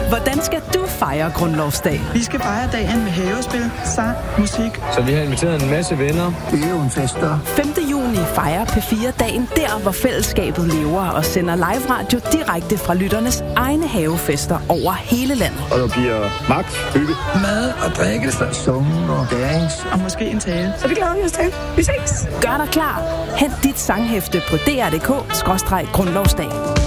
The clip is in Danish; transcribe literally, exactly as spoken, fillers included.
Hvordan skal du fejre grundlovsdag? Vi skal fejre dagen med havespil, sang, musik. Så vi har inviteret en masse venner. Det er jo en fester. femte juni fejrer P fire dagen der, hvor fællesskabet lever og sender live radio direkte fra lytternes egne havefester over hele landet. Og der bliver magt, hygge, mad og drikke, sunge og dance. Og måske en tale. Så det glæder vi os til. Vi ses. Gør dig klar. Hent dit sanghæfte på d r punktum d k skråstreg grundlovsdag.